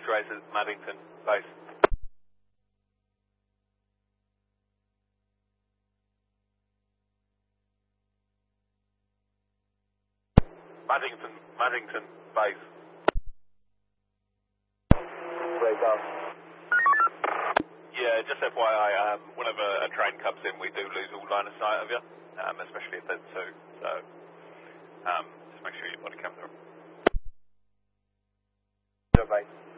Racers, Maddington, base. Maddington, base. Break off. Yeah, just FYI, whenever a train comes in, we do lose all line of sight of you, especially if there's two. So, just make sure your body cams are. Bye.